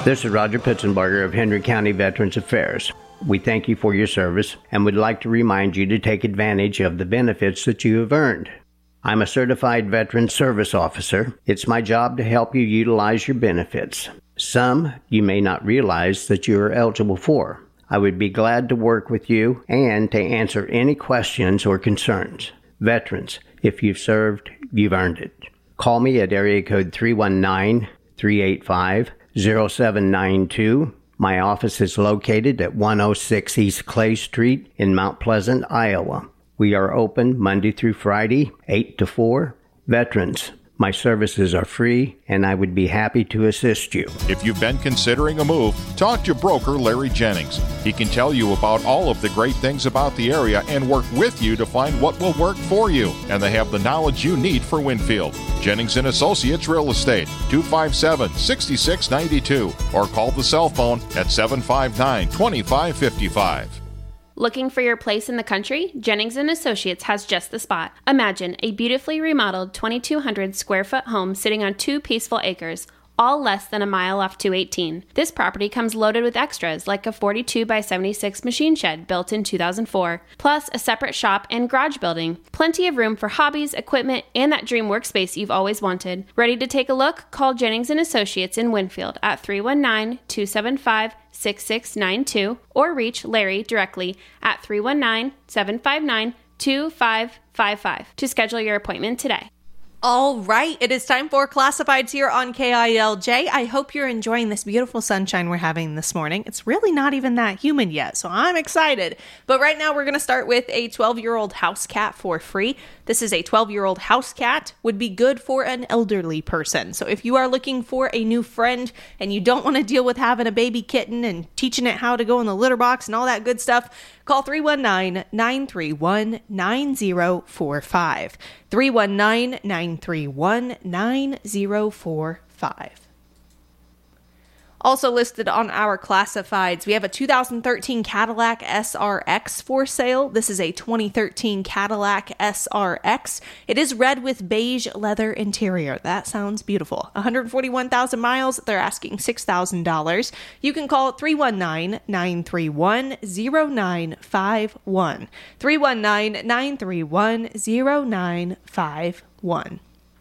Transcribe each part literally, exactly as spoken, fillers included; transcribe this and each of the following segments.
This is Roger Pitzenbarger of Henry County Veterans Affairs. We thank you for your service and would like to remind you to take advantage of the benefits that you have earned. I'm a certified veteran service officer. It's my job to help you utilize your benefits. Some you may not realize that you are eligible for. I would be glad to work with you and to answer any questions or concerns. Veterans, if you've served, you've earned it. Call me at area code three one nine, three eight five, zero seven nine two. My office is located at one oh six East Clay Street in Mount Pleasant, Iowa. We are open Monday through Friday, eight to four. Veterans, my services are free, and I would be happy to assist you. If you've been considering a move, talk to broker Larry Jennings. He can tell you about all of the great things about the area and work with you to find what will work for you. And they have the knowledge you need for Winfield. Jennings and Associates Real Estate, two five seven, six six nine two, or call the cell phone at seven five nine, two five five five. Looking for your place in the country? Jennings and Associates has just the spot. Imagine a beautifully remodeled twenty-two hundred square foot home sitting on two peaceful acres, all less than a mile off two eighteen. This property comes loaded with extras like a forty-two by seventy-six machine shed built in two thousand four, plus a separate shop and garage building. Plenty of room for hobbies, equipment, and that dream workspace you've always wanted. Ready to take a look? Call Jennings and Associates in Winfield at three one nine, two seven five, six six nine two or reach Larry directly at three one nine, seven five nine, two five five five to schedule your appointment today. All right, it is time for Classifieds here on K I L J. I hope you're enjoying this beautiful sunshine we're having this morning. It's really not even that humid yet, so I'm excited. But right now we're going to start with a twelve-year-old house cat for free. This is a twelve-year-old house cat, would be good for an elderly person. So if you are looking for a new friend and you don't want to deal with having a baby kitten and teaching it how to go in the litter box and all that good stuff, call three one nine, nine three one, nine zero four five. three one nine, nine three one, nine zero four five. Also listed on our classifieds, we have a two thousand thirteen Cadillac S R X for sale. This is a twenty thirteen Cadillac S R X. It is red with beige leather interior. That sounds beautiful. one hundred forty-one thousand miles. They're asking six thousand dollars. You can call three one nine, nine three one, zero nine five one. three one nine, nine three one, zero nine five one.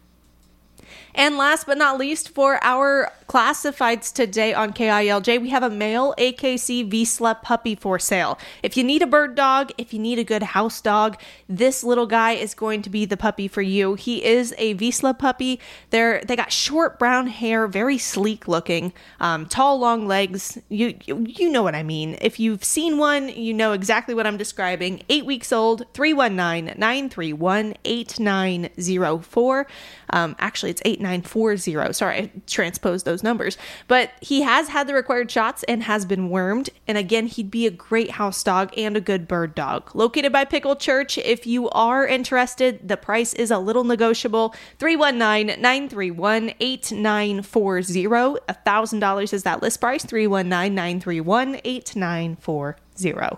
And last but not least, for our classifieds today on K I L J, we have a male A K C Vizsla puppy for sale. If you need a bird dog, if you need a good house dog, this little guy is going to be the puppy for you. He is a Vizsla puppy. They're, they got short brown hair, very sleek looking, um, tall, long legs. You, you know what I mean. If you've seen one, you know exactly what I'm describing. Eight weeks old, three one nine, nine three one, eight nine zero four. Um, actually, it's eight nine four zero. Sorry, I transposed those numbers. But he has had the required shots and has been wormed. And again, he'd be a great house dog and a good bird dog. Located by Pickle Church. If you are interested, the price is a little negotiable. three one nine, nine three one, eight nine four zero. one thousand dollars is that list price. three one nine, nine three one, eight nine four zero.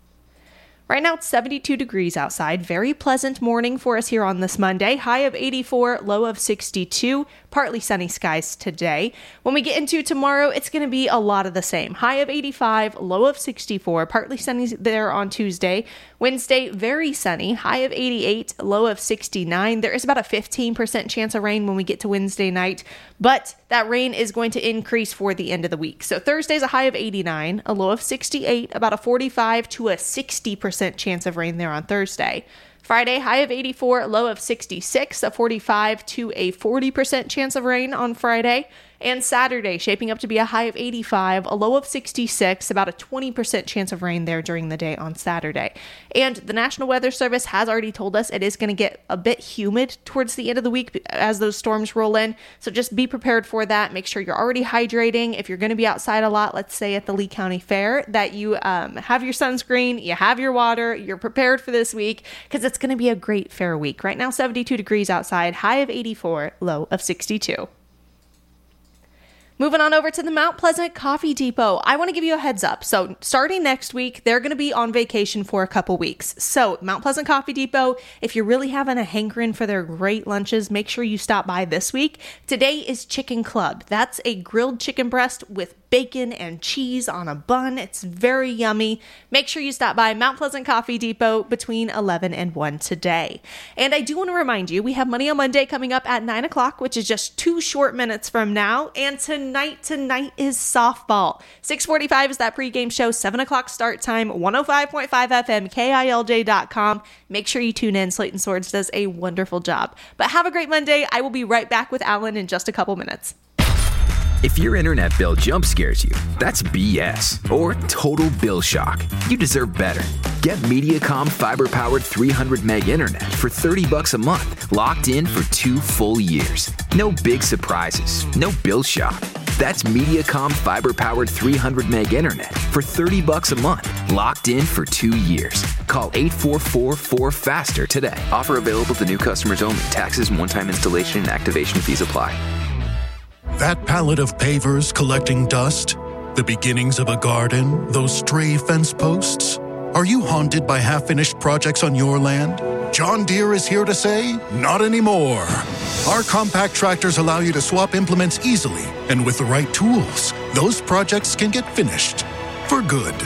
Right now it's seventy-two degrees outside. Very pleasant morning for us here on this Monday. High of eighty-four, low of sixty-two. Partly sunny skies today. When we get into tomorrow, it's going to be a lot of the same. High of eighty-five, low of sixty-four. Partly sunny there on Tuesday. Wednesday, very sunny. High of eighty-eight, low of sixty-nine. There is about a fifteen percent chance of rain when we get to Wednesday night, but that rain is going to increase for the end of the week. So Thursday's a high of eighty-nine, a low of sixty-eight, about a forty-five to a sixty percent chance of rain there on Thursday. Friday, high of eighty-four, low of sixty-six, a forty-five to a forty percent chance of rain on Friday. And Saturday, shaping up to be a high of eighty-five, a low of sixty-six, about a twenty percent chance of rain there during the day on Saturday. And the National Weather Service has already told us it is going to get a bit humid towards the end of the week as those storms roll in. So just be prepared for that. Make sure you're already hydrating. If you're going to be outside a lot, let's say at the Lee County Fair, that you um, have your sunscreen, you have your water, you're prepared for this week, because it's going to be a great fair week. Right now, seventy-two degrees outside, high of eighty-four, low of sixty-two. Moving on over to the Mount Pleasant Coffee Depot. I want to give you a heads up. So starting next week, they're going to be on vacation for a couple weeks. So Mount Pleasant Coffee Depot, if you're really having a hankering for their great lunches, make sure you stop by this week. Today is Chicken Club. That's a grilled chicken breast with bacon and cheese on a bun. It's very yummy. Make sure you stop by Mount Pleasant Coffee Depot between eleven and one today. And I do want to remind you, we have Money on Monday coming up at nine o'clock, which is just two short minutes from now. And tonight, tonight is softball. six forty-five is that pregame show, seven o'clock start time, one oh five point five F M, K I L J dot com. Make sure you tune in. Slayton Swords does a wonderful job. But have a great Monday. I will be right back with Alan in just a couple minutes. If your internet bill jump scares you, that's B S or total bill shock. You deserve better. Get Mediacom fiber-powered three hundred meg internet for thirty bucks a month, locked in for two full years. No big surprises, no bill shock. That's Mediacom fiber-powered three hundred meg internet for thirty bucks a month, locked in for two years. Call eight four four, four faster today. Offer available to new customers only. Taxes and one-time installation and activation fees apply. That pallet of pavers collecting dust, the beginnings of a garden, those stray fence posts. Are you haunted by half-finished projects on your land? John Deere is here to say, not anymore. Our compact tractors allow you to swap implements easily, and with the right tools, those projects can get finished for good.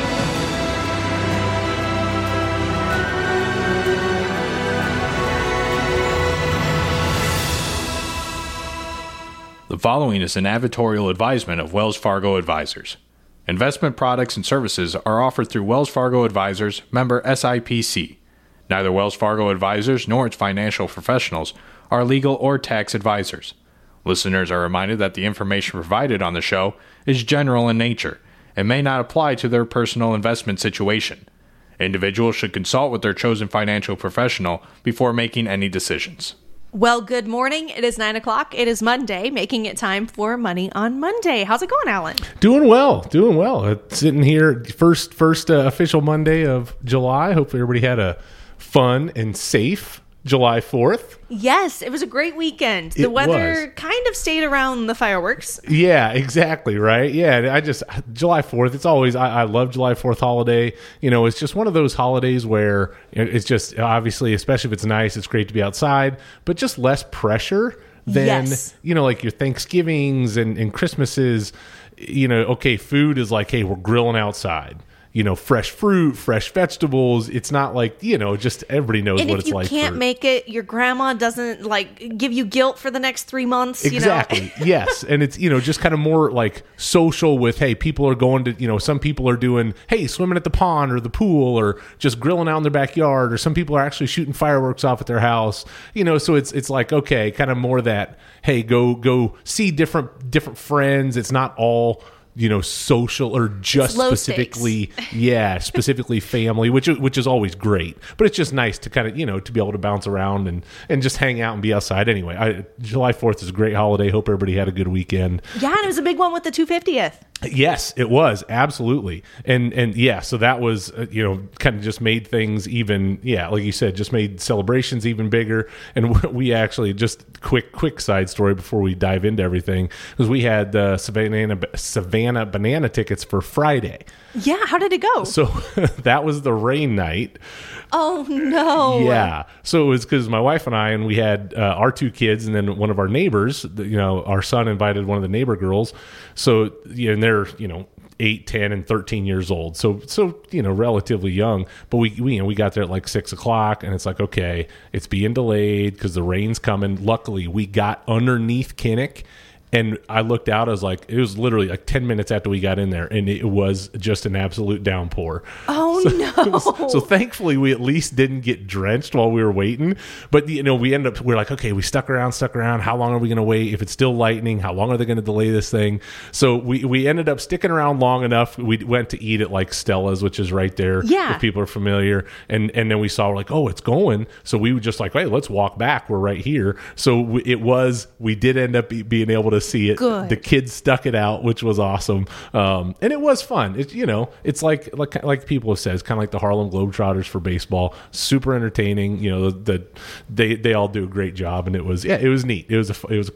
The following is an advertorial advisement of Wells Fargo Advisors. Investment products and services are offered through Wells Fargo Advisors, member S I P C. Neither Wells Fargo Advisors nor its financial professionals are legal or tax advisors. Listeners are reminded that the information provided on the show is general in nature and may not apply to their personal investment situation. Individuals should consult with their chosen financial professional before making any decisions. Well, good morning. It is nine o'clock. It is Monday, making it time for Money on Monday. How's it going, Alan? Doing well, doing well. Uh, sitting here, first first uh, official Monday of July. Hopefully everybody had a fun and safe July fourth. Yes, it was a great weekend. The It weather was. kind of stayed around the fireworks. Yeah, exactly, right? Yeah, I just, July fourth, it's always, I, I love July fourth holiday. You know, it's just one of those holidays where it's just, obviously, especially if it's nice, it's great to be outside, but just less pressure than, Yes. you know, like your Thanksgivings and, and Christmases. You know, okay, food is like, hey, we're grilling outside. You know, fresh fruit, fresh vegetables. It's not like, you know, just everybody knows And what if it's you like. can't for, make it, your grandma doesn't like give you guilt for the next three months. Exactly. You know? Yes. And it's, you know, just kind of more like social with, hey, people are going to, you know, some people are doing, hey, swimming at the pond or the pool or just grilling out in their backyard, or some people are actually shooting fireworks off at their house. You know, so it's it's like, okay, kind of more that, hey, go go see different different friends. It's not all, you know, social or just low specifically, yeah, specifically family, which is, which is always great. But it's just nice to kind of, you know, to be able to bounce around and, and just hang out and be outside. Anyway, I, July fourth is a great holiday. Hope everybody had a good weekend. Yeah, and it was a big one with the two hundred fiftieth. Yes, it was. Absolutely. And, and yeah, so that was, uh, you know, kind of just made things even, yeah, like you said, just made celebrations even bigger. And we actually, just quick, quick side story before we dive into everything, because we had uh, Savannah, Savannah Banana tickets for Friday. Yeah, how did it go? So that was the rain night. Oh, no. Yeah. So it was because my wife and I, and we had uh, our two kids, and then one of our neighbors, you know, our son invited one of the neighbor girls. So, you know, and they're, you know, eight, ten, and thirteen years old. So, so, you know, relatively young. But we, we, you know, we got there at like six o'clock, and it's like, okay, it's being delayed because the rain's coming. Luckily, we got underneath Kinnick. And I looked out, I was like, it was literally like ten minutes after we got in there, and it was just an absolute downpour. Oh, so, no. So thankfully, we at least didn't get drenched while we were waiting. But, you know, we ended up, we're like, okay, we stuck around, stuck around. How long are we going to wait? If it's still lightning, how long are they going to delay this thing? So we, we ended up sticking around long enough. We went to eat at like Stella's, which is right there. Yeah. If people are familiar. And and then we saw, we're like, oh, it's going. So we were just like, hey, let's walk back. We're right here. So we, it was, we did end up be, being able to see it. Good. The kids stuck it out, which was awesome. Um, and it was fun. It, you know, it's like, like, like people have said, it's kind of like the Harlem Globetrotters for baseball. Super entertaining. You know, the, the they, they all do a great job. And it was, yeah, it was neat. It was a, it was a cool,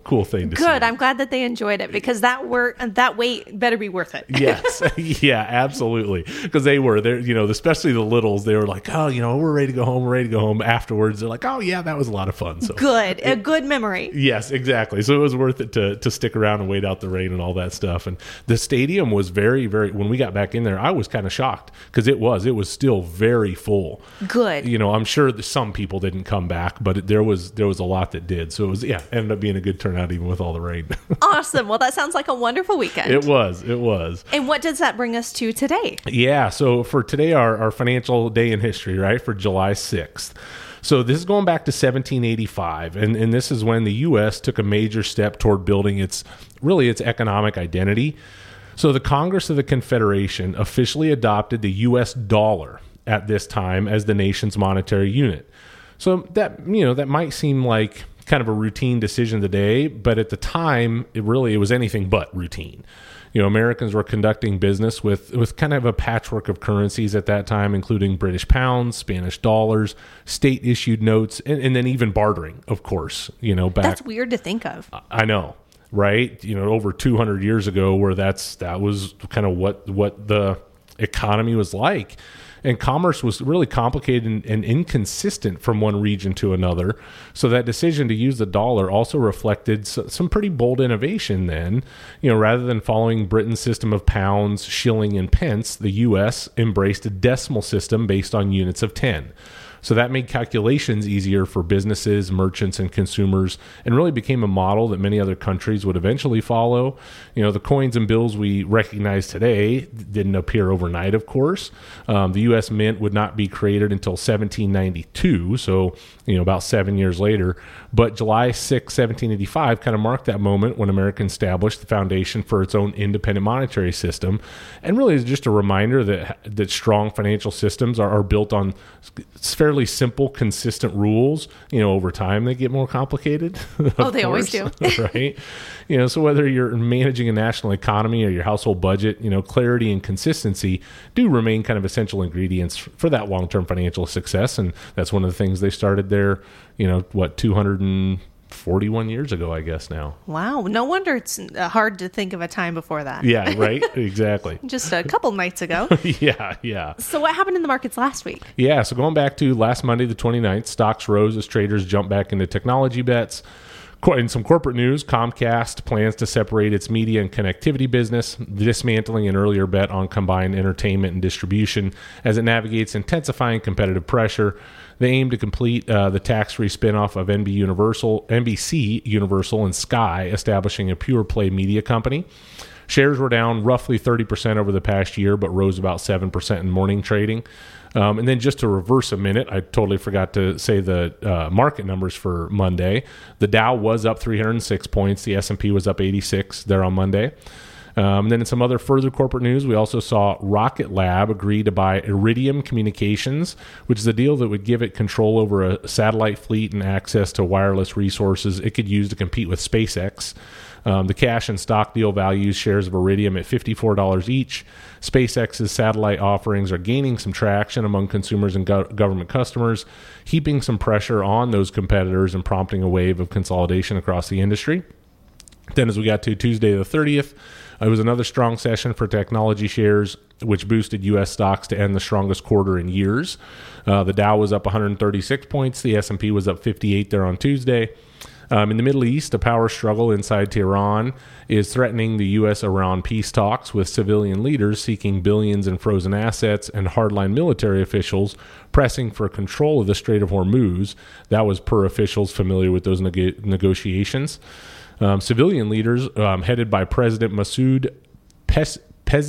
cool thing to see. Good. I'm glad that they enjoyed it because that work, that wait better be worth it. Yes. Yeah, absolutely. Because they were there, you know, especially the littles, they were like, oh, you know, we're ready to go home. We're ready to go home. Afterwards, they're like, oh, yeah, that was a lot of fun. So good. It, a good memory. Yes, exactly. So it was worth it to, to stick around and wait out the rain and all that stuff. And the stadium was very, very, when we got back in there, I was kind of shocked because it was, it was still very full. Good. You know, I'm sure that some people didn't come back, but it, there was, there was a lot that did. So it was, yeah, ended up being a good turnout even with all the rain. Awesome. Well, that sounds like a wonderful weekend. It was, it was. And what does that bring us to today? Yeah. So for today, our, our financial day in history, right, for July sixth. So this is going back to seventeen eighty-five, and, and this is when the U S took a major step toward building its, really its economic identity. So the Congress of the Confederation officially adopted the U S dollar at this time as the nation's monetary unit. So that, you know, that might seem like kind of a routine decision today, but at the time, it really, it was anything but routine. You know, Americans were conducting business with, with kind of a patchwork of currencies at that time, including British pounds, Spanish dollars, state-issued notes, and, and then even bartering, of course. You know, back. That's weird to think of. I know, right? You know, over two hundred years ago, where that's that was kind of what what the economy was like. And commerce was really complicated and, and inconsistent from one region to another. So that decision to use the dollar also reflected some pretty bold innovation then. You know, rather than following Britain's system of pounds, shilling, and pence, the U S embraced a decimal system based on units of ten. So that made calculations easier for businesses, merchants, and consumers, and really became a model that many other countries would eventually follow. You know, the coins and bills we recognize today didn't appear overnight, of course. Um, the U S Mint would not be created until seventeen ninety-two, so, you know, about seven years later. But July sixth, seventeen eighty-five kind of marked that moment when America established the foundation for its own independent monetary system. And really is just a reminder that that strong financial systems are, are built on fairly simple, consistent rules. You know, over time they get more complicated. Oh, they always do. Right? You know, so whether you're managing a national economy or your household budget, you know, clarity and consistency do remain kind of essential ingredients for that long-term financial success. And that's one of the things they started there, you know, what, two hundred forty-one years ago, I guess now. Wow. No wonder it's hard to think of a time before that. Yeah, right? Exactly. Just a couple nights ago. yeah, yeah. So what happened in the markets last week? Yeah, so going back to last Monday, the twenty-ninth, stocks rose as traders jumped back into technology bets. In some corporate news, Comcast plans to separate its media and connectivity business, dismantling an earlier bet on combined entertainment and distribution as it navigates intensifying competitive pressure. They aim to complete uh, the tax-free spinoff of N B C Universal, N B C Universal, and Sky, establishing a pure-play media company. Shares were down roughly thirty percent over the past year, but rose about seven percent in morning trading. Um, and then just to reverse a minute, I totally forgot to say the uh, market numbers for Monday. The Dow was up three hundred six points. The S and P was up eighty-six there on Monday. Um, and then in some other further corporate news, we also saw Rocket Lab agree to buy Iridium Communications, which is a deal that would give it control over a satellite fleet and access to wireless resources it could use to compete with SpaceX. Um, the cash and stock deal values shares of Iridium at fifty-four dollars each. SpaceX's satellite offerings are gaining some traction among consumers and go- government customers, heaping some pressure on those competitors and prompting a wave of consolidation across the industry. Then as we got to Tuesday the thirtieth, it was another strong session for technology shares, which boosted U S stocks to end the strongest quarter in years. Uh, the Dow was up one hundred thirty-six points. The S and P was up fifty-eight there on Tuesday. Um, in the Middle East, a power struggle inside Tehran is threatening the U S-Iran peace talks, with civilian leaders seeking billions in frozen assets and hardline military officials pressing for control of the Strait of Hormuz. That was per officials familiar with those neg- negotiations. Um, civilian leaders, um, headed by President Masoud Pes-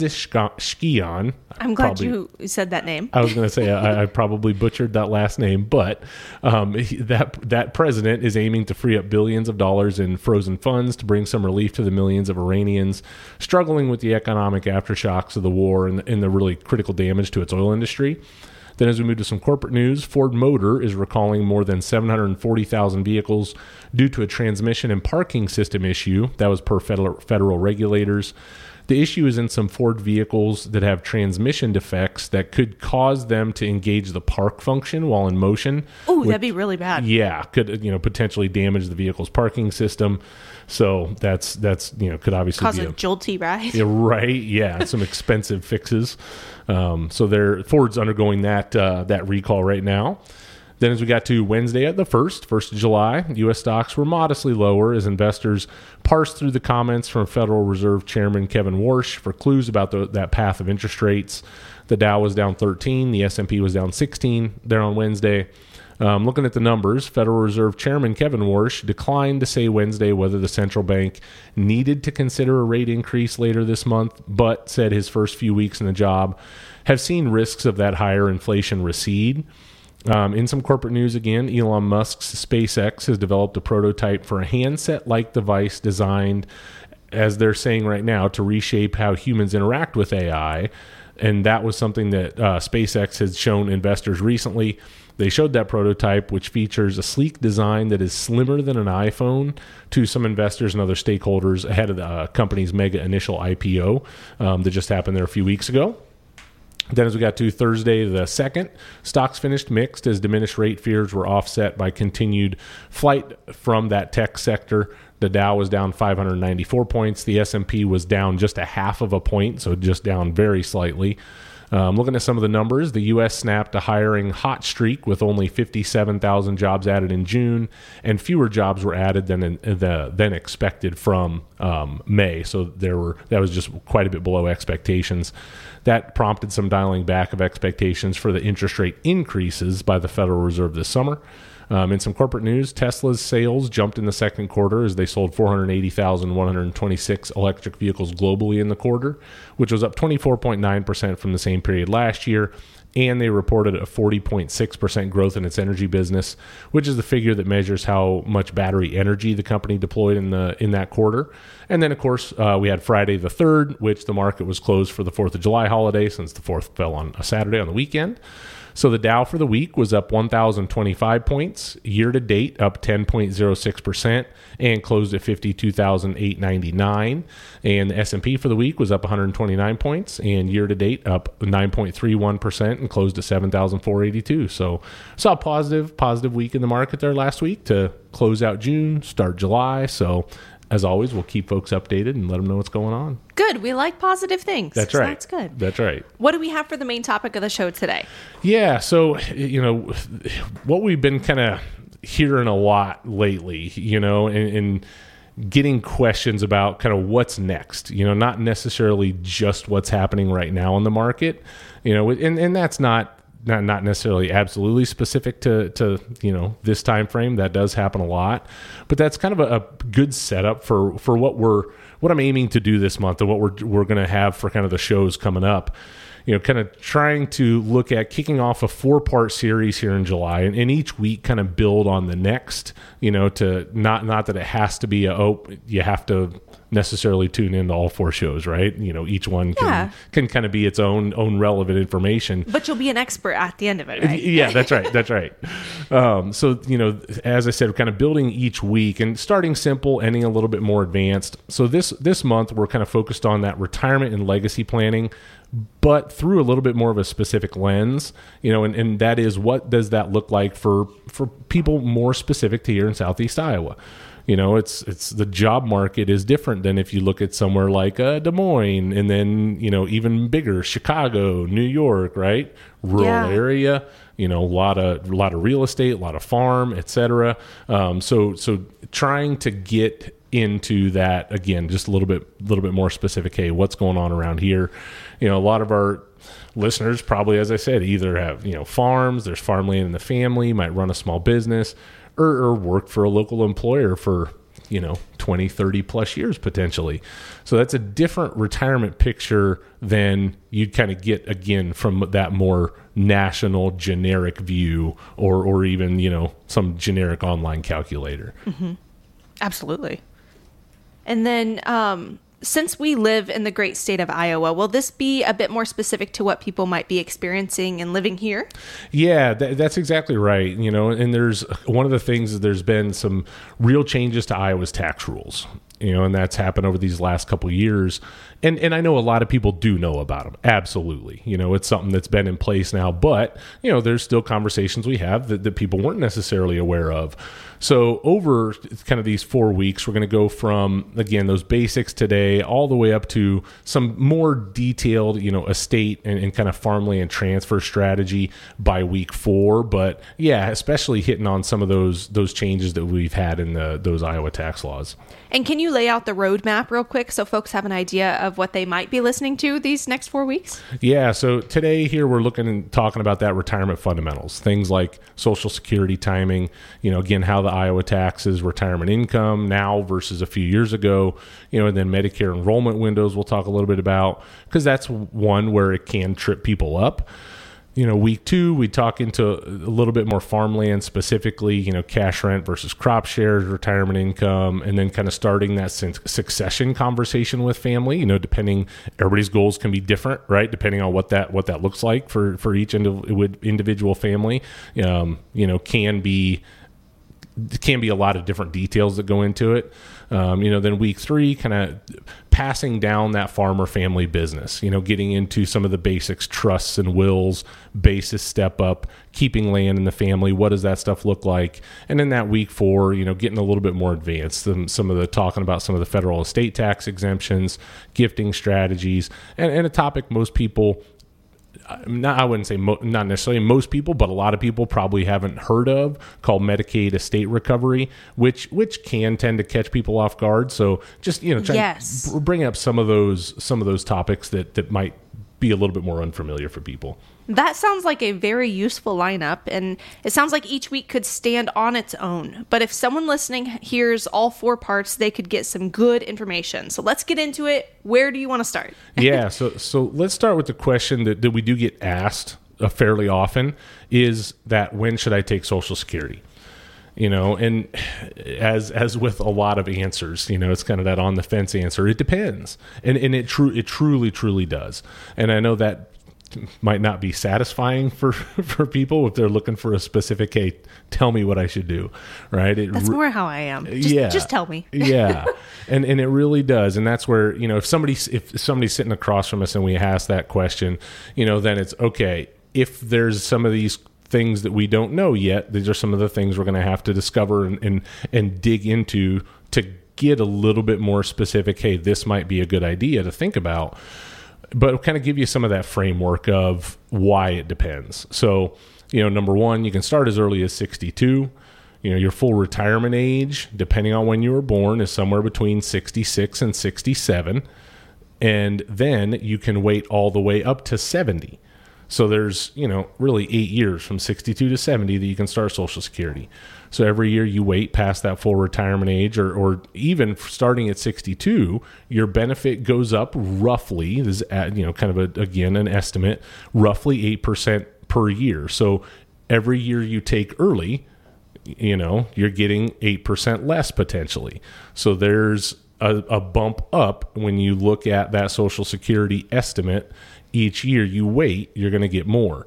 Pezeshkian. I'm glad probably, you said that name. I was going to say I, I probably butchered that last name, but um, he, that that president is aiming to free up billions of dollars in frozen funds to bring some relief to the millions of Iranians struggling with the economic aftershocks of the war and, and the really critical damage to its oil industry. Then as we move to some corporate news, Ford Motor is recalling more than seven hundred forty thousand vehicles due to a transmission and parking system issue. That was per federal, federal regulators. The issue is in some Ford vehicles that have transmission defects that could cause them to engage the park function while in motion. Oh, that'd be really bad. Yeah, could you know potentially damage the vehicle's parking system. So that's that's you know could obviously cause be a, a jolty ride. Yeah, right. Yeah, some expensive fixes. Um, so they're Ford's undergoing that uh, that recall right now. Then as we got to Wednesday at the first, first of July, U S stocks were modestly lower as investors parsed through the comments from Federal Reserve Chairman Kevin Warsh for clues about the, that path of interest rates. The Dow was down thirteen, the S and P was down sixteen there on Wednesday. Um, looking at the numbers, Federal Reserve Chairman Kevin Warsh declined to say Wednesday whether the central bank needed to consider a rate increase later this month, but said his first few weeks in the job have seen risks of that higher inflation recede. Um, in some corporate news again, Elon Musk's SpaceX has developed a prototype for a handset-like device designed, as they're saying right now, to reshape how humans interact with A I. And that was something that uh, SpaceX has shown investors recently. They showed that prototype, which features a sleek design that is slimmer than an iPhone, to some investors and other stakeholders ahead of the uh, company's mega initial I P O um, that just happened there a few weeks ago. Then as we got to Thursday the second, stocks finished mixed as diminished rate fears were offset by continued flight from that tech sector. The Dow was down five hundred ninety-four points. The S and P was down just a half of a point, so just down very slightly. Um, looking at some of the numbers, the U S snapped a hiring hot streak with only fifty-seven thousand jobs added in June, and fewer jobs were added than in, the, than expected from um, May. So there were that was just quite a bit below expectations. That prompted some dialing back of expectations for the interest rate increases by the Federal Reserve this summer. Um, in some corporate news, Tesla's sales jumped in the second quarter as they sold four hundred eighty thousand one hundred twenty-six electric vehicles globally in the quarter, which was up twenty-four point nine percent from the same period last year. And they reported a forty point six percent growth in its energy business, which is the figure that measures how much battery energy the company deployed in the in that quarter. And then, of course, uh, we had Friday the third, which the market was closed for the fourth of July holiday since the fourth fell on a Saturday on the weekend. So the Dow for the week was up one thousand twenty-five points, year to date up ten point zero six percent, and closed at fifty-two thousand eight hundred ninety-nine. And the S and P for the week was up one hundred twenty-nine points, and year to date up nine point three one percent and closed at seven thousand four hundred eighty-two. So saw a positive, positive week in the market there last week to close out June, start July. So as always, we'll keep folks updated and let them know what's going on. Good. We like positive things. That's so right. That's good. That's right. What do we have for the main topic of the show today? Yeah. So, you know, what we've been kind of hearing a lot lately, you know, and, and getting questions about kind of what's next, you know, not necessarily just what's happening right now in the market, you know, and, and that's not, Not not necessarily absolutely specific to, to you know this time frame. That does happen a lot, but that's kind of a, a good setup for, for what we're what I'm aiming to do this month and what we're we're going to have for kind of the shows coming up. You know, kind of trying to look at kicking off a four part series here in July, and, and each week kind of build on the next. You know, to not not that it has to be a oh you have to necessarily tune into all four shows, right? You know, each one can Yeah. can kind of be its own own relevant information. But you'll be an expert at the end of it, right? Yeah, that's right. That's right. Um, so, you know, as I said, we're kind of building each week and starting simple, ending a little bit more advanced. So this this month, we're kind of focused on that retirement and legacy planning, but through a little bit more of a specific lens, you know, and, and that is, what does that look like for, for people more specific to here in Southeast Iowa? You know, it's it's the job market is different than if you look at somewhere like uh, Des Moines, and then, you know, even bigger, Chicago, New York, right? Rural Yeah. area, you know, a lot of a lot of real estate, a lot of farm, et cetera. Um, so so trying to get into that again, just a little bit a little bit more specific. Hey, what's going on around here? You know, a lot of our listeners probably, as I said, either have, you know, farms, there's farmland in the family, might run a small business, or, or work for a local employer for, you know, twenty, thirty plus years potentially. So that's a different retirement picture than you'd kind of get, again, from that more national generic view, or, or even, you know, some generic online calculator. Mm-hmm. Absolutely. And then, um, since we live in the great state of Iowa, will this be a bit more specific to what people might be experiencing and living here? Yeah, th- that's exactly right. You know, and there's one of the things is there's been some real changes to Iowa's tax rules. you know, and that's happened over these last couple of years. And and I know a lot of people do know about them. Absolutely. You know, it's something that's been in place now, but, you know, there's still conversations we have that, that people weren't necessarily aware of. So over kind of these four weeks, we're going to go from, again, those basics today all the way up to some more detailed, you know, estate and, and kind of farmland transfer strategy by week four. But yeah, especially hitting on some of those those changes that we've had in the those Iowa tax laws. And can you lay out the roadmap real quick so folks have an idea of what they might be listening to these next four weeks? Yeah, so today here we're looking and talking about that retirement fundamentals, things like Social Security timing, you know, again, how the Iowa taxes retirement income now versus a few years ago, you know, and then Medicare enrollment windows we'll talk a little bit about, because that's one where it can trip people up. You know, week two, we talk into a little bit more farmland, specifically, you know, cash rent versus crop shares, retirement income, and then kind of starting that succession conversation with family. You know, depending, everybody's goals can be different, right? Depending on what that what that looks like for for each indiv- individual family, um, you know, can be. can be a lot of different details that go into it. Um, you know, then week three, kind of passing down that farmer family business, you know, getting into some of the basics, trusts and wills, basis step up, keeping land in the family. What does that stuff look like? And then that week four, you know, getting a little bit more advanced, some, some of the talking about some of the federal estate tax exemptions, gifting strategies, and, and a topic most people Not, I wouldn't say mo- not necessarily most people, but a lot of people probably haven't heard of, called Medicaid estate recovery, which which can tend to catch people off guard. So just, you know, try yes. to bring up some of those some of those topics that that might be a little bit more unfamiliar for people. That sounds like a very useful lineup, and it sounds like each week could stand on its own. But if someone listening hears all four parts, they could get some good information. So let's get into it. Where do you want to start? yeah, so so let's start with the question that, that we do get asked uh, fairly often, is that when should I take Social Security? You know, and as as with a lot of answers, you know, it's kind of that on the fence answer. It depends, and and it true it truly truly does. And I know that might not be satisfying for for people if they're looking for a specific, hey, tell me what I should do, right? It that's more how I am. Just, yeah, just tell me. yeah, and and it really does, and that's where, you know, if somebody if somebody's sitting across from us and we ask that question, you know, then it's okay. If there's some of these things that we don't know yet, these are some of the things we're going to have to discover and, and and dig into to get a little bit more specific. Hey, this might be a good idea to think about. But kind of give you some of that framework of why it depends. So, you know, number one, you can start as early as sixty-two. You know, your full retirement age, depending on when you were born, is somewhere between sixty-six and sixty-seven. And then you can wait all the way up to seventy. So there's, you know, really eight years from sixty-two to seventy that you can start Social Security. So every year you wait past that full retirement age, or, or even starting at sixty-two, your benefit goes up roughly, this is at, you know, kind of a, again, an estimate, roughly eight percent per year. So every year you take early, you know, you're getting eight percent less potentially. So there's a, a bump up when you look at that Social Security estimate. Each year you wait, you're going to get more.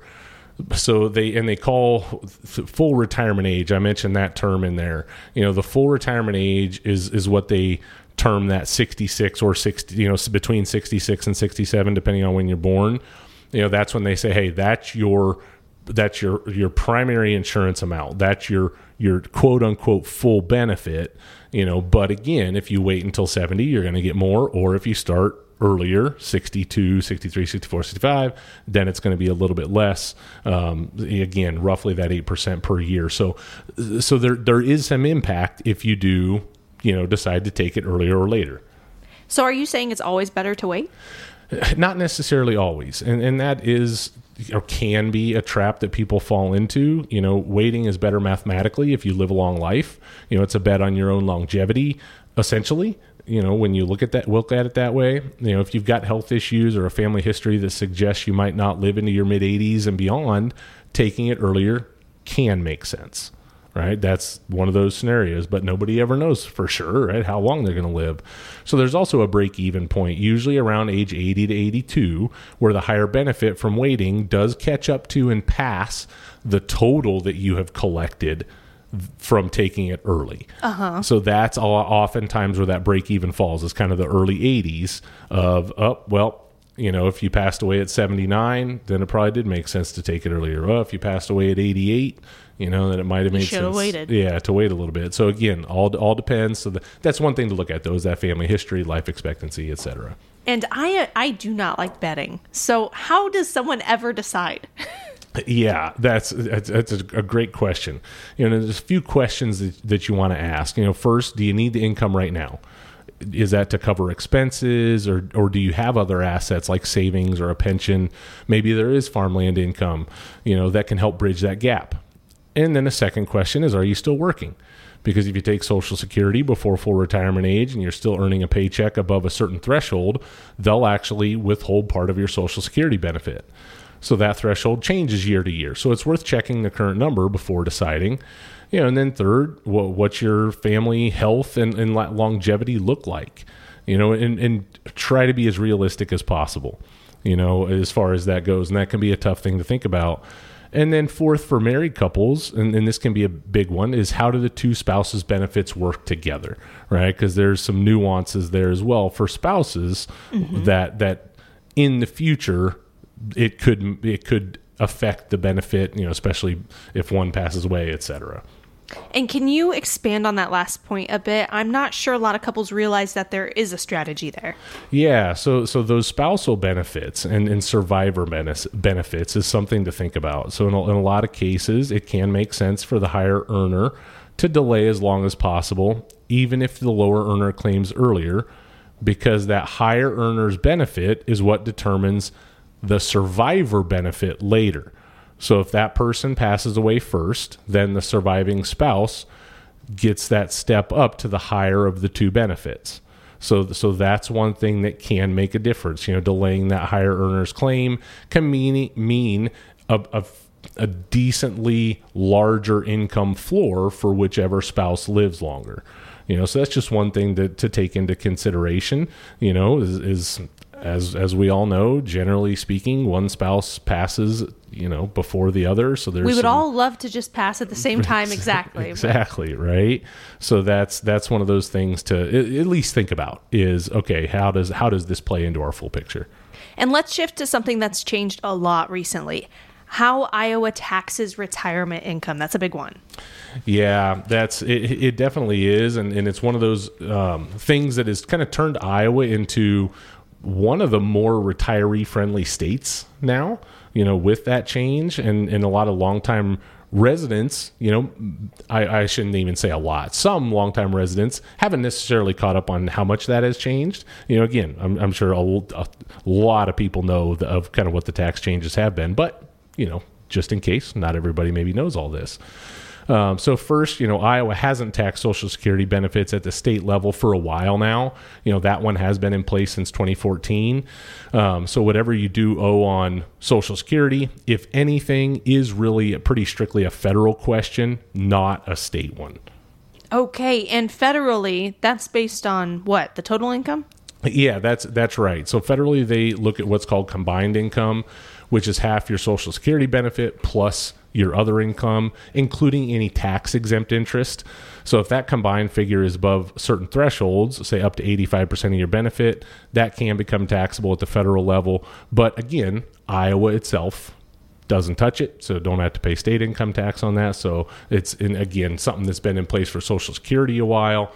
So they, and they call full retirement age, I mentioned that term in there. You know, the full retirement age is is what they term that sixty-six or sixty, you know, between sixty-six and sixty-seven, depending on when you're born. You know, that's when they say, hey, that's your that's your your primary insurance amount. That's your your quote unquote full benefit. You know, but again, if you wait until seventy, you're going to get more. Or if you start earlier, sixty-two, sixty-three, sixty-four, sixty-five, then it's going to be a little bit less. Um, again, roughly that eight percent per year. So, so there, there is some impact if you do, you know, decide to take it earlier or later. So are you saying it's always better to wait? Not necessarily always. And, and that is, or can be, a trap that people fall into. You know, waiting is better mathematically if you live a long life. You know, it's a bet on your own longevity, essentially. You know, when you look at that, look at it that way, you know, if you've got health issues or a family history that suggests you might not live into your mid eighties and beyond, taking it earlier can make sense, right? That's one of those scenarios, but nobody ever knows for sure, right, how long they're going to live. So there's also a break-even point, usually around age eighty to eighty-two, where the higher benefit from waiting does catch up to and pass the total that you have collected from taking it early. Uh-huh. So that's all, oftentimes where that break even falls is kind of the early eighties of, oh, well, you know, if you passed away at seventy-nine, then it probably did make sense to take it earlier. Well, if you passed away at eighty-eight, you know, then it might have made should have sense. waited. Yeah, to wait a little bit. So again, all all depends. So the, that's one thing to look at, though, is that family history, life expectancy, et cetera. And I I do not like betting. So how does someone ever decide? Yeah, that's that's, that's a, a great question. You know, there's a few questions that, that you want to ask. You know, first, do you need the income right now? Is that to cover expenses, or or do you have other assets like savings or a pension? Maybe there is farmland income, you know, that can help bridge that gap. And then a second question is, are you still working? Because if you take Social Security before full retirement age and you're still earning a paycheck above a certain threshold, they'll actually withhold part of your Social Security benefit. So that threshold changes year to year. So it's worth checking the current number before deciding. You know, and then third, what, what's your family health and, and longevity look like? You know, and, and try to be as realistic as possible, you know, as far as that goes. And that can be a tough thing to think about. And then fourth, for married couples, and, and this can be a big one, is how do the two spouses' benefits work together, right? Because there's some nuances there as well for spouses mm-hmm. that that in the future it could it could affect the benefit, you know, especially if one passes away, et cetera. And can you expand on that last point a bit? I'm not sure a lot of couples realize that there is a strategy there. Yeah, so so those spousal benefits and, and survivor benefits is something to think about. So in a, in a lot of cases, it can make sense for the higher earner to delay as long as possible, even if the lower earner claims earlier, because that higher earner's benefit is what determines the survivor benefit later. So if that person passes away first, then the surviving spouse gets that step up to the higher of the two benefits. So so that's one thing that can make a difference. You know, delaying that higher earner's claim can mean, mean a, a, a decently larger income floor for whichever spouse lives longer. You know, so that's just one thing to, to take into consideration, you know, is, is as as we all know, generally speaking, one spouse passes, you know, before the other. So there's we would some, all love to just pass at the same time. Exactly. Exactly. Right. So that's that's one of those things to at least think about is, okay, how does how does this play into our full picture? And let's shift to something that's changed a lot recently. How Iowa taxes retirement income. That's a big one. Yeah, that's it, it definitely is. And, and it's one of those um, things that has kind of turned Iowa into one of the more retiree-friendly states now, you know, with that change. And, and a lot of longtime residents, you know, I, I shouldn't even say a lot. Some longtime residents haven't necessarily caught up on how much that has changed. You know, again, I'm, I'm sure a, a lot of people know the, of kind of what the tax changes have been. But, you know, just in case, not everybody maybe knows all this. Um, so first, you know, Iowa hasn't taxed Social Security benefits at the state level for a while now. You know, that one has been in place since twenty fourteen. Um, so whatever you do owe on Social Security, if anything, is really a pretty strictly a federal question, not a state one. Okay, and federally, that's based on what? The total income? Yeah, that's that's right. So federally, they look at what's called combined income, which is half your Social Security benefit plus your other income, including any tax-exempt interest. So if that combined figure is above certain thresholds, say up to eighty-five percent of your benefit, that can become taxable at the federal level. But again, Iowa itself doesn't touch it, so don't have to pay state income tax on that. So it's, in, again, something that's been in place for Social Security a while,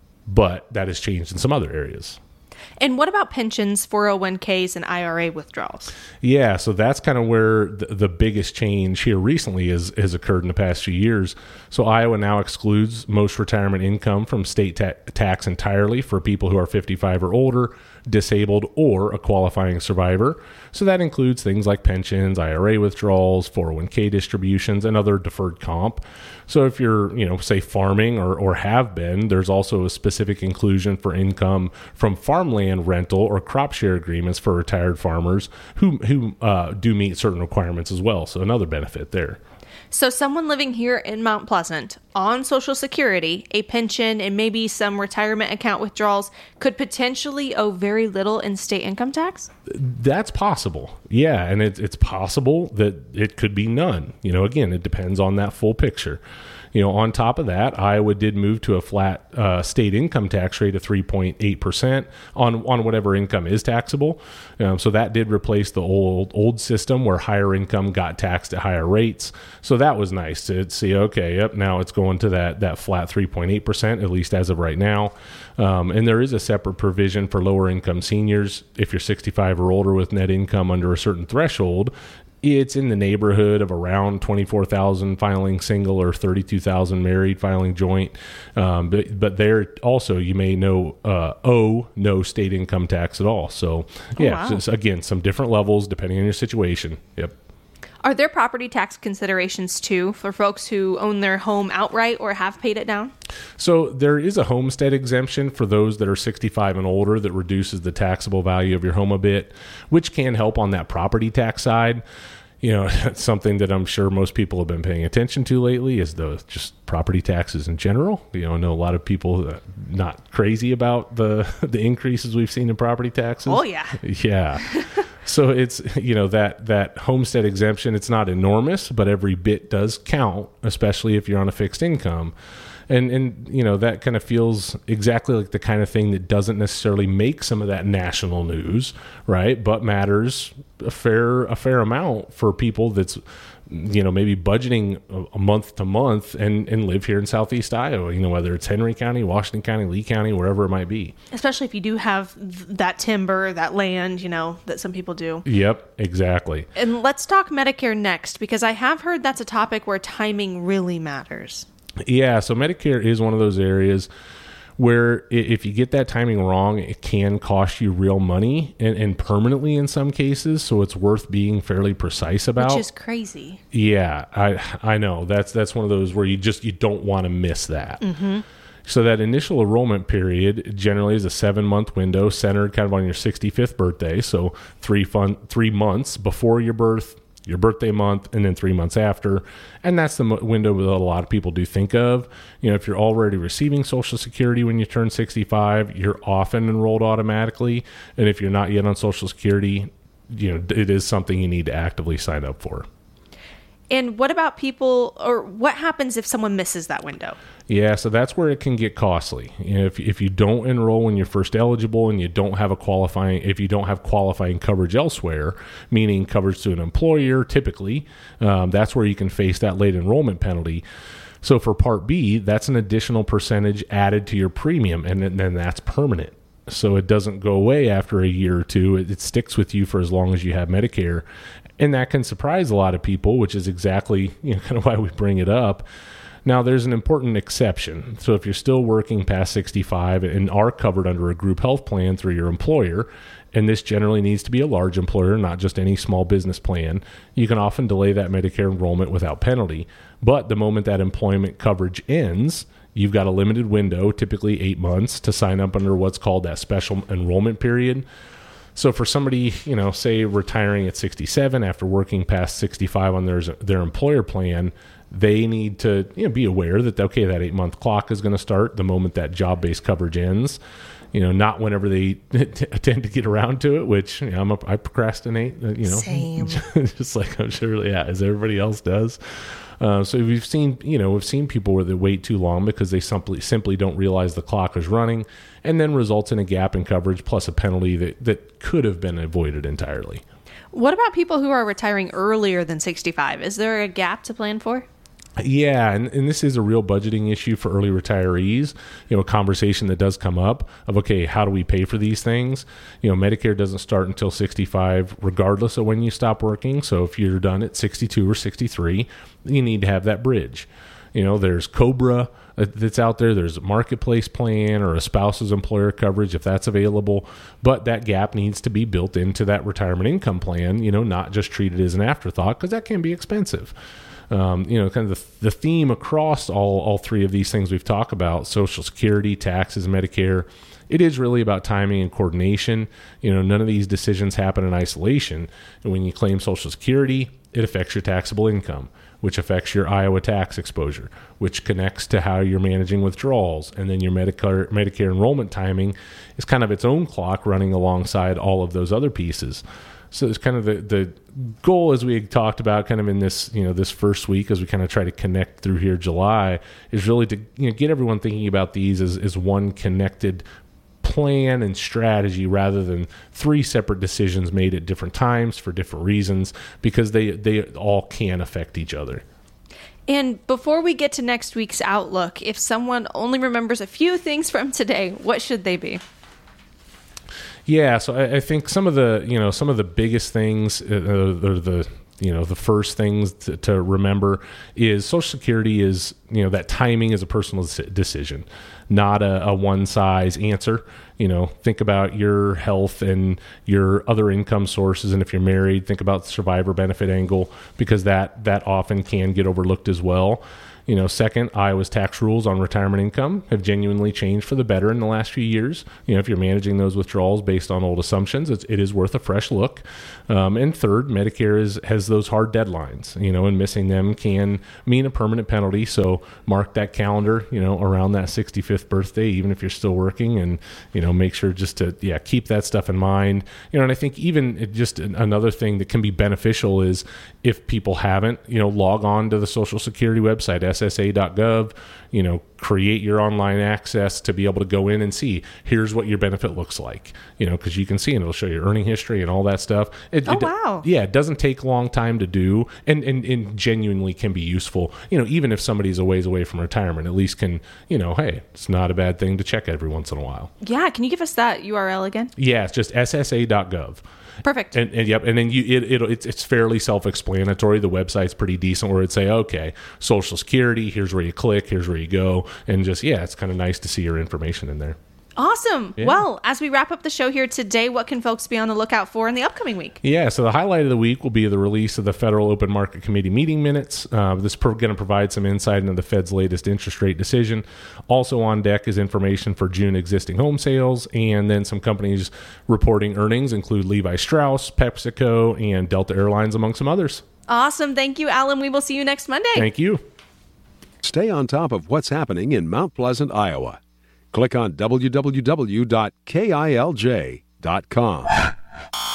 but that has changed in some other areas. And what about pensions, four oh one k's, and I R A withdrawals? Yeah, so that's kind of where the, the biggest change here recently is, has occurred in the past few years. So Iowa now excludes most retirement income from state ta- tax entirely for people who are fifty-five or older, disabled, or a qualifying survivor. So that includes things like pensions, I R A withdrawals, four oh one k distributions, and other deferred comp. So if you're, you know, say farming or, or have been, there's also a specific inclusion for income from farmland rental or crop share agreements for retired farmers who, who uh, do meet certain requirements as well. So another benefit there. So someone living here in Mount Pleasant on Social Security, a pension, and maybe some retirement account withdrawals could potentially owe very little in state income tax? That's possible. Yeah, and it, it's possible that it could be none. You know, again, it depends on that full picture. You know, on top of that, Iowa did move to a flat uh, state income tax rate of three point eight percent on, on whatever income is taxable. Um, so that did replace the old old system where higher income got taxed at higher rates. So that was nice to see, okay, yep, now it's going to that, that flat three point eight percent, at least as of right now. Um, and there is a separate provision for lower income seniors. If you're sixty-five or older with net income under a certain threshold, it's in the neighborhood of around twenty-four thousand filing single or thirty-two thousand married filing joint. Um, but, but there also, you may know, uh, owe no state income tax at all. So, yeah, oh, wow. so again, some different levels depending on your situation. Yep. Are there property tax considerations too for folks who own their home outright or have paid it down? So there is a homestead exemption for those that are sixty-five and older that reduces the taxable value of your home a bit, which can help on that property tax side. You know, it's something that I'm sure most people have been paying attention to lately is the just property taxes in general. You know, I know a lot of people uh, not crazy about the the increases we've seen in property taxes. Oh, yeah. Yeah. So it's, you know, that, that homestead exemption, it's not enormous, but every bit does count, especially if you're on a fixed income. And, and you know, that kind of feels exactly like the kind of thing that doesn't necessarily make some of that national news, right? But matters a fair a fair amount for people that's, you know, maybe budgeting a, a month to month and, and live here in Southeast Iowa, you know, whether it's Henry County, Washington County, Lee County, wherever it might be. Especially if you do have th- that timber, that land, you know, that some people do. Yep, exactly. And let's talk Medicare next, because I have heard that's a topic where timing really matters. Yeah, so Medicare is one of those areas where if you get that timing wrong, it can cost you real money and, and permanently in some cases. So it's worth being fairly precise about. Which is crazy. Yeah, I I know. That's that's one of those where you just you don't want to miss that. Mm-hmm. So that initial enrollment period generally is a seven-month window centered kind of on your sixty-fifth birthday. So three fun, three months before your birth, your birthday month, and then three months after. And that's the mo- window that a lot of people do think of. You know, if you're already receiving Social Security when you turn sixty-five, you're often enrolled automatically. And if you're not yet on Social Security, you know, it is something you need to actively sign up for. And what about people, or what happens if someone misses that window? Yeah, so that's where it can get costly. You know, if if you don't enroll when you're first eligible and you don't have a qualifying, if you don't have qualifying coverage elsewhere, meaning coverage to an employer, typically, um, that's where you can face that late enrollment penalty. So for Part B, that's an additional percentage added to your premium, and then, then that's permanent. So it doesn't go away after a year or two. It, it sticks with you for as long as you have Medicare. And that can surprise a lot of people, which is exactly, you know, kind of why we bring it up. Now, there's an important exception. So if you're still working past sixty-five and are covered under a group health plan through your employer, and this generally needs to be a large employer, not just any small business plan, you can often delay that Medicare enrollment without penalty. But the moment that employment coverage ends, you've got a limited window, typically eight months, to sign up under what's called that special enrollment period. So for somebody, you know, say retiring at sixty-seven after working past sixty-five on their their employer plan, they need to, you know, be aware that, okay, that eight-month clock is going to start the moment that job-based coverage ends. You know, not whenever they tend to get around to it, which, you know, I'm a, I procrastinate, you know. Same. Just like I'm sure, yeah, as everybody else does. Uh, so we've seen, you know, we've seen people where they wait too long because they simply simply don't realize the clock is running, and then results in a gap in coverage plus a penalty that, that could have been avoided entirely. What about people who are retiring earlier than sixty-five? Is there a gap to plan for? Yeah, and, and this is a real budgeting issue for early retirees. You know, a conversation that does come up of, okay, how do we pay for these things? You know, Medicare doesn't start until sixty-five, regardless of when you stop working. So if you're done at sixty-two or sixty-three, you need to have that bridge. You know, there's COBRA that's out there. There's a marketplace plan or a spouse's employer coverage if that's available. But that gap needs to be built into that retirement income plan, you know, not just treated as an afterthought, because that can be expensive. Um, you know, kind of the, the theme across all, all three of these things we've talked about, Social Security, taxes, Medicare, it is really about timing and coordination. You know, none of these decisions happen in isolation. And when you claim Social Security, it affects your taxable income, which affects your Iowa tax exposure, which connects to how you're managing withdrawals. And then your Medicare, Medicare enrollment timing is kind of its own clock running alongside all of those other pieces. So it's kind of the, the goal, as we had talked about kind of in this, you know, this first week, as we kind of try to connect through here July, is really to, you know, get everyone thinking about these as, as one connected plan and strategy rather than three separate decisions made at different times for different reasons, because they, they all can affect each other. And before we get to next week's outlook, if someone only remembers a few things from today, what should they be? Yeah, so I, I think some of the, you know, some of the biggest things, uh, or the, you know, the first things to, to remember is Social Security is, you know, that timing is a personal decision, not a, a one size answer. You know, think about your health and your other income sources. And if you're married, think about the survivor benefit angle, because that, that often can get overlooked as well. You know, second, Iowa's tax rules on retirement income have genuinely changed for the better in the last few years. You know, if you're managing those withdrawals based on old assumptions, it's, it is worth a fresh look. Um, and third, Medicare is, has those hard deadlines, you know, and missing them can mean a permanent penalty. So mark that calendar, you know, around that sixty-fifth birthday, even if you're still working, and, you know, make sure just to, yeah, keep that stuff in mind. You know, and I think even just another thing that can be beneficial is if people haven't, you know, log on to the Social Security website, S S A dot gov, you know, create your online access to be able to go in and see, here's what your benefit looks like, you know, because you can see and it'll show your earning history and all that stuff. It, oh, it, wow. Yeah, it doesn't take a long time to do, and, and, and genuinely can be useful, you know, even if somebody's a ways away from retirement, at least can, you know, hey, it's not a bad thing to check every once in a while. Yeah, can you give us that U R L again? Yeah, it's just S S A dot gov. Perfect. And, and yep, and then you it, it it's it's fairly self-explanatory. The website's pretty decent, where it'd say, okay, Social Security, here's where you click, here's where you go, and just yeah, it's kind of nice to see your information in there. Awesome. Yeah. Well, as we wrap up the show here today, what can folks be on the lookout for in the upcoming week? Yeah, so the highlight of the week will be the release of the Federal Open Market Committee meeting minutes. Uh, this is pro- going to provide some insight into the Fed's latest interest rate decision. Also on deck is information for June existing home sales, and then some companies reporting earnings include Levi Strauss, PepsiCo, and Delta Airlines, among some others. Awesome. Thank you, Alan. We will see you next Monday. Thank you. Stay on top of what's happening in Mount Pleasant, Iowa. Click on w w w dot k i l j dot com.